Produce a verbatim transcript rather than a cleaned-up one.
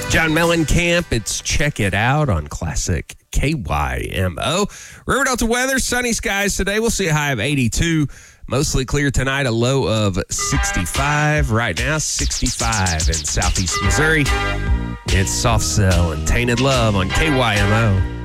John Mellencamp, it's Check It Out on Classic K Y M O. River Delta weather, sunny skies today. We'll see a high of eighty-two. Mostly clear tonight, a low of sixty-five. Right now, sixty-five in southeast Missouri. It's Soft Cell and Tainted Love on K Y M O.